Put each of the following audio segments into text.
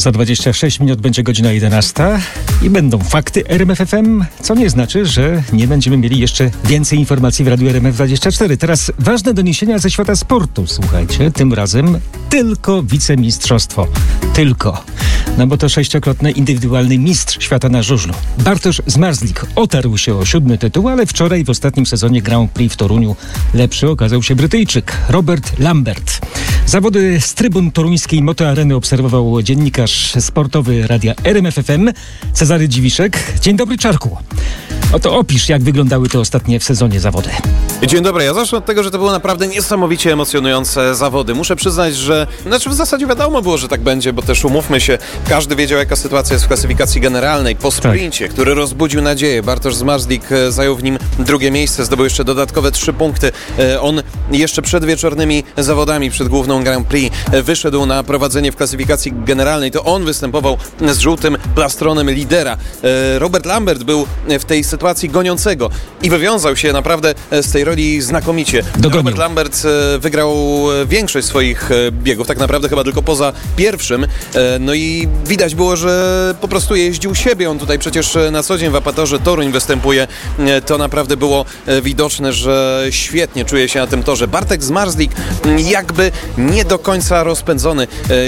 Za 26 minut będzie godzina 11 i będą fakty RMF FM, co nie znaczy, że nie będziemy mieli jeszcze więcej informacji w Radiu RMF24. Teraz ważne doniesienia ze świata sportu. Słuchajcie, tym razem tylko wicemistrzostwo. Tylko. No bo to 6-krotny indywidualny mistrz świata na żużlu. Bartosz Zmarzlik otarł się o 7. tytuł, ale wczoraj w ostatnim sezonie Grand Prix w Toruniu lepszy okazał się Brytyjczyk Robert Lambert. Zawody z trybun toruńskiej Motoareny obserwował dziennikarz sportowy radia RMF FM Cezary Dziwiszek. Dzień dobry, Czarku. Oto opisz, jak wyglądały te ostatnie w sezonie zawody. Dzień dobry, ja zacznę od tego, że to były naprawdę niesamowicie emocjonujące zawody. Muszę przyznać, że w zasadzie wiadomo było, że tak będzie, bo też umówmy się, każdy wiedział, jaka sytuacja jest w klasyfikacji generalnej. Po sprincie, który rozbudził nadzieję, Bartosz Zmarzlik zajął w nim drugie miejsce, zdobył jeszcze dodatkowe 3 punkty. On jeszcze przed wieczornymi zawodami, przed główną Grand Prix wyszedł na prowadzenie w klasyfikacji generalnej. To on występował z żółtym plastronem lidera. Robert Lambert był w tej sytuacji goniącego i wywiązał się naprawdę z tej roli znakomicie. Robert Lambert wygrał większość swoich biegów, tak naprawdę chyba tylko poza pierwszym. No i widać było, że po prostu jeździł siebie. On tutaj przecież na co dzień w Apatorze Toruń występuje. To naprawdę było widoczne, że świetnie czuje się na tym torze. Bartek Zmarzlik jakby nie do końca rozpędzony,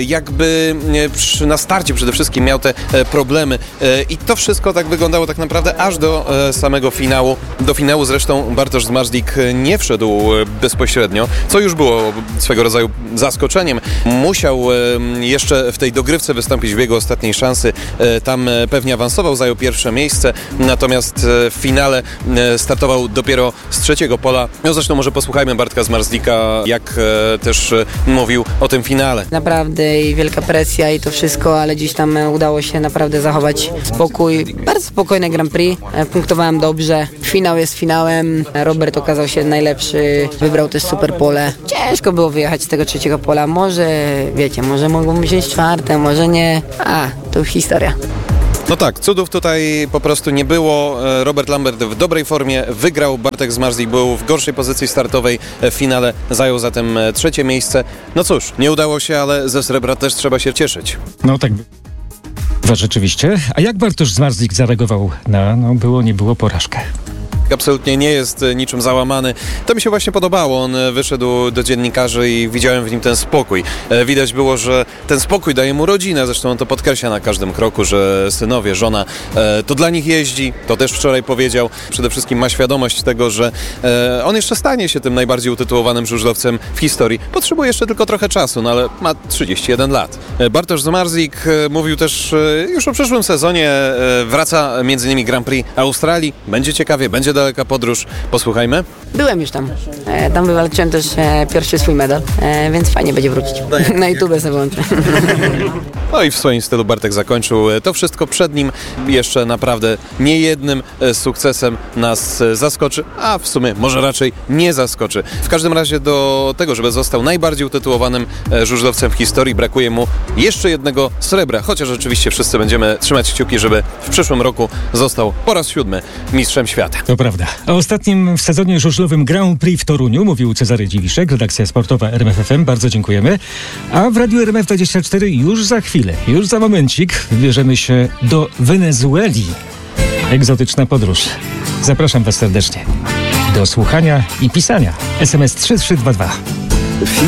jakby na starcie przede wszystkim miał te problemy. I to wszystko tak wyglądało tak naprawdę aż do samego finału. Do finału zresztą Bartosz Zmarzlik nie wszedł bezpośrednio, co już było swego rodzaju zaskoczeniem. Musiał jeszcze w tej dogrywce wystąpić w biegu ostatniej szansy. Tam pewnie awansował, zajął pierwsze miejsce, natomiast w finale startował dopiero z trzeciego pola. No zresztą może posłuchajmy Bartka Zmarzlika, jak też mówił o tym finale. Naprawdę i wielka presja i to wszystko, ale dziś tam udało się naprawdę zachować spokój. Bardzo spokojne Grand Prix. Punktowałem dobrze. Finał jest finałem. Robert okazał się najlepszy. Wybrał też super pole. Ciężko było wyjechać z tego trzeciego pola. Może, wiecie, może mogą wziąć czwarte, może nie. To historia. No tak, cudów tutaj po prostu nie było. Robert Lambert w dobrej formie wygrał. Bartek Zmarzlik był w gorszej pozycji startowej. W finale zajął zatem trzecie miejsce. No cóż, nie udało się, ale ze srebra też trzeba się cieszyć. No tak rzeczywiście. A jak Bartosz Zmarzlik zareagował na, było nie było porażkę? Absolutnie nie jest niczym załamany. To mi się właśnie podobało. On wyszedł do dziennikarzy i widziałem w nim ten spokój. Widać było, że ten spokój daje mu rodzinę. Zresztą on to podkreśla na każdym kroku, że synowie, żona, to dla nich jeździ. To też wczoraj powiedział. Przede wszystkim ma świadomość tego, że on jeszcze stanie się tym najbardziej utytułowanym żużlowcem w historii. Potrzebuje jeszcze tylko trochę czasu, ale ma 31 lat. Bartosz Zmarzlik mówił też już o przyszłym sezonie. Wraca m.in. Grand Prix Australii. Będzie ciekawie, będzie daleka podróż. Posłuchajmy. Byłem już tam. Tam wywalczyłem też pierwszy swój medal, więc fajnie będzie wrócić. Na YouTube sobie włączę. No i w swoim stylu Bartek zakończył. To wszystko przed nim. Jeszcze naprawdę niejednym sukcesem nas zaskoczy, a w sumie może raczej nie zaskoczy. W każdym razie do tego, żeby został najbardziej utytułowanym żużlowcem w historii, brakuje mu jeszcze jednego srebra. Chociaż oczywiście wszyscy będziemy trzymać kciuki, żeby w przyszłym roku został po raz 7 mistrzem świata. To prawda. O ostatnim w sezonie żużlowym Grand Prix w Toruniu mówił Cezary Dziwiszek, redakcja sportowa RMF FM. Bardzo dziękujemy. A w Radiu RMF24 już za chwilę, już za momencik wybierzemy się do Wenezueli. Egzotyczna podróż. Zapraszam Was serdecznie do słuchania i pisania. SMS 3322.